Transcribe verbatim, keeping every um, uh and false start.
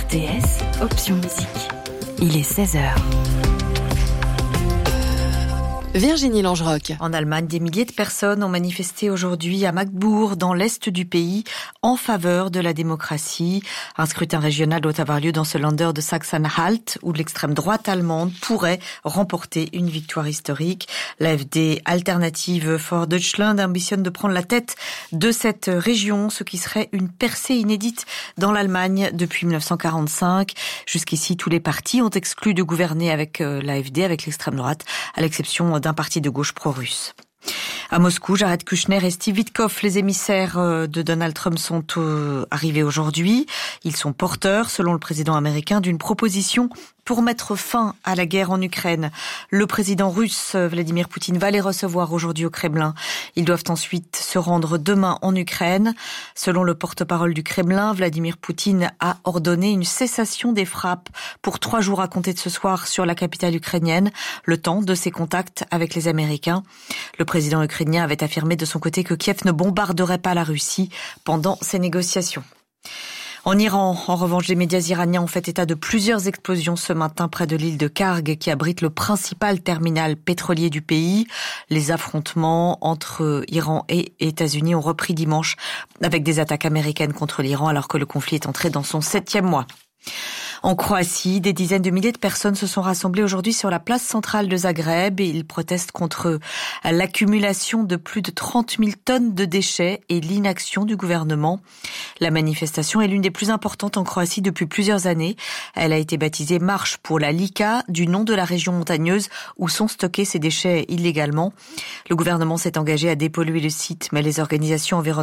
R T S, option musique. Il est seize heures. Virginie Langerock. En Allemagne, des milliers de personnes ont manifesté aujourd'hui à Magdeburg, dans l'est du pays, en faveur de la démocratie. Un scrutin régional doit avoir lieu dans ce Länder de Sachsen-Anhalt, où l'extrême droite allemande pourrait remporter une victoire historique. L'A F D Alternative for Deutschland ambitionne de prendre la tête de cette région, ce qui serait une percée inédite dans l'Allemagne depuis mille neuf cent quarante-cinq. Jusqu'ici, tous les partis ont exclu de gouverner avec l'A F D, avec l'extrême droite, à l'exception d'un parti de gauche pro-russe. À Moscou, Jared Kushner et Steve Witkoff, les émissaires de Donald Trump, sont arrivés aujourd'hui. Ils sont porteurs, selon le président américain, d'une proposition pour mettre fin à la guerre en Ukraine. Le président russe, Vladimir Poutine, va les recevoir aujourd'hui au Kremlin. Ils doivent ensuite se rendre demain en Ukraine. Selon le porte-parole du Kremlin, Vladimir Poutine a ordonné une cessation des frappes pour trois jours à compter de ce soir sur la capitale ukrainienne, le temps de ses contacts avec les Américains. Le président ukrainien avait affirmé de son côté que Kiev ne bombarderait pas la Russie pendant ces négociations. En Iran, en revanche, les médias iraniens ont fait état de plusieurs explosions ce matin près de l'île de Karg, qui abrite le principal terminal pétrolier du pays. Les affrontements entre Iran et États-Unis ont repris dimanche avec des attaques américaines contre l'Iran, alors que le conflit est entré dans son septième mois. En Croatie, des dizaines de milliers de personnes se sont rassemblées aujourd'hui sur la place centrale de Zagreb et ils protestent contre l'accumulation de plus de trente mille tonnes de déchets et l'inaction du gouvernement. La manifestation est l'une des plus importantes en Croatie depuis plusieurs années. Elle a été baptisée Marche pour la Lika, du nom de la région montagneuse où sont stockés ces déchets illégalement. Le gouvernement s'est engagé à dépolluer le site, mais les organisations environnementales